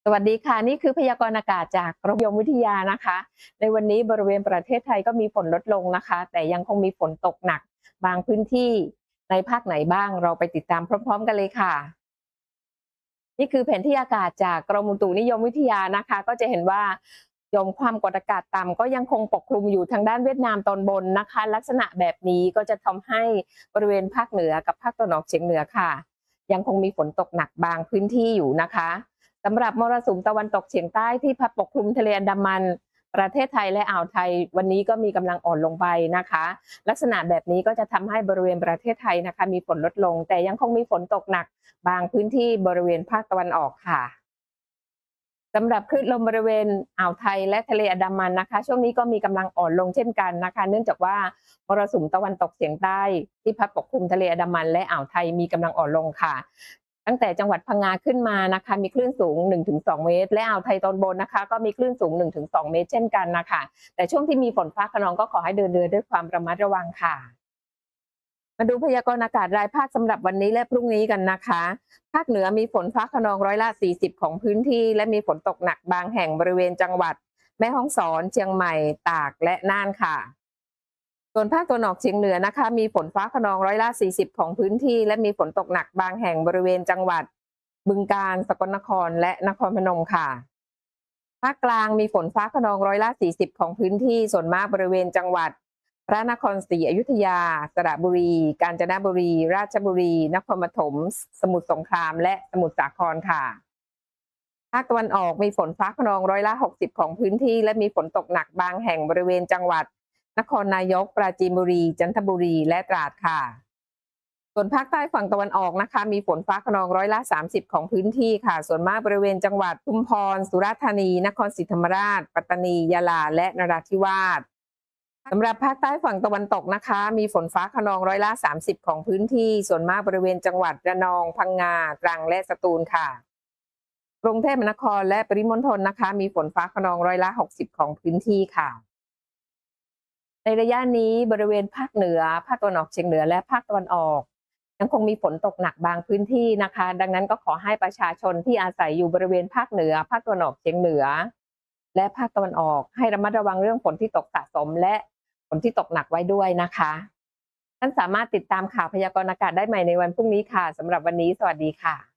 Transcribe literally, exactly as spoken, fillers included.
สวัสดีค่ะนี่คือพยากรณ์อากาศจากกรมอุตุนิยมวิทยานะคะในวันนี้บริเวณประเทศไทยก็มีฝนลดลงนะคะแต่ยังคงมีฝนตกหนักบางพื้นที่ในภาคไหนบ้างเราไปติดตามพร้อมๆกันเลยค่ะนี่คือแผนที่อากาศจากกรมอุตุนิยมวิทยานะคะก็จะเห็นว่าหย่อมความกดอากาศต่ำก็ยังคงปกคลุมอยู่ทางด้านเวียดนามตอนบนนะคะลักษณะแบบนี้ก็จะทำให้บริเวณภาคเหนือกับภาคตะวันออกเฉียงเหนือค่ะยังคงมีฝนตกหนักบางพื้นที่อยู่นะคะสำหรับมรสุมตะวันตกเฉียงใต้ที่พัดปกคลุมทะเลอันดามันประเทศไทยและอ่าวไทยวันนี้ก็มีกำลังอ่อนลงไปนะคะลักษณะแบบนี้ก็จะทำให้บริเวณประเทศไทยนะคะมีฝนลดลงแต่ยังคงมีฝนตกหนักบางพื้นที่บริเวณภาคตะวันออกค่ะสำหรับคลื่นลมบริเวณอ่าวไทยและทะเลอันดามันนะคะช่วงนี้ก็มีกำลังอ่อนลงเช่นกันนะคะเนื่องจากว่ามรสุมตะวันตกเฉียงใต้ที่พัดปกคลุมทะเลอันดามันและอ่าวไทยมีกำลังอ่อนลงค่ะตั้งแต่จังหวัดพังงาขึ้นมานะคะมีคลื่นสูง หนึ่งถึงสอง เมตรและอ่าวไทยตอนบนนะคะก็มีคลื่นสูง หนึ่งถึงสอง เมตรเช่นกันนะคะแต่ช่วงที่มีฝนฟ้าคะนองก็ขอให้เดินเรือด้วยความระมัดระวังค่ะมาดูพยากรณ์อากาศรายภาคสำหรับวันนี้และพรุ่งนี้กันนะคะภาคเหนือมีฝนฟ้าคะนองร้อยละสี่สิบของพื้นที่และมีฝนตกหนักบางแห่งบริเวณจังหวัดแม่ฮ่องสอนเชียงใหม่ตากและน่านค่ะส่วนภาคตะวันออกเฉียงเหนือนะคะมีฝนฟ้าคะนองร้อยละสี่สิบของพื้นที่และมีฝนตกหนักบางแห่งบริเวณจังหวัดบึงกาฬสกลนครและนครพนมค่ะภาคกลางมีฝนฟ้าคะนองร้อยละสี่สิบของพื้นที่ส่วนมากบริเวณจังหวัดพระนครศรีอยุธยาสระบุรีกาญจนบุรีราชบุรีนครปฐมสมุทรสงครามและสมุทรสาครค่ะภาคตะวันออกมีฝนฟ้าคะนองร้อยละหกสิบของพื้นที่และมีฝนตกหนักบางแห่งบริเวณจังหวัดนครนายกปราจีนบุรีจันทบุรีและตราดค่ะส่วนภาคใต้ฝั่งตะวันออกนะคะมีฝนฟ้าคะนองร้อยละสามสิบของพื้นที่ค่ะส่วนมากบริเวณจังหวัดชุมพรสุราษฎร์ธานีนครศรีธรรมราชปัตตานียะลาและนราธิวาสสำหรับภาคใต้ฝั่งตะวันตกนะคะมีฝนฟ้าคะนองร้อยละสามสิบของพื้นที่ส่วนมากบริเวณจังหวัดระนองพังงาตรังและสตูลค่ะกรุงเทพมหานครและปริมณฑลนะคะมีฝนฟ้าคะนองร้อยละหกสิบของพื้นที่ค่ะในระยะนี้บริเวณภาคเหนือภาคตะวันออกเฉียงเหนือและภาคตะวันออกยังคงมีฝนตกหนักบางพื้นที่นะคะดังนั้นก็ขอให้ประชาชนที่อาศัยอยู่บริเวณภาคเหนือภาคตะวันออกเฉียงเหนือและภาคตะวันออกให้ระมัดระวังเรื่องฝนที่ตกสะสมและฝนที่ตกหนักไว้ด้วยนะคะท่านสามารถติดตามข่าวพยากรณ์อากาศได้ใหม่ในวันพรุ่งนี้ค่ะสำหรับวันนี้สวัสดีค่ะ